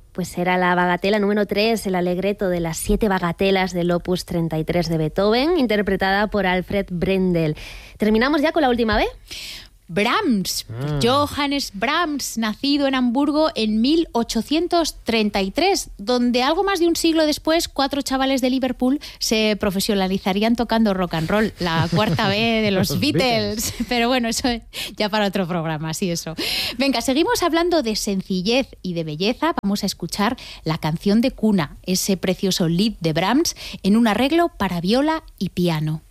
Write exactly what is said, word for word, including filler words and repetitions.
Pues era la bagatela número tres, el Allegretto de las siete bagatelas del Opus treinta y tres de Beethoven, interpretada por Alfred Brendel. ¿Terminamos ya con la última B? Brahms, ah. Johannes Brahms, nacido en Hamburgo en mil ochocientos treinta y tres, donde algo más de un siglo después cuatro chavales de Liverpool se profesionalizarían tocando rock and roll, la cuarta B de los, los Beatles. Beatles. Pero bueno, eso ya para otro programa, sí, eso. Venga, seguimos hablando de sencillez y de belleza. Vamos a escuchar la canción de cuna, ese precioso lied de Brahms, en un arreglo para viola y piano.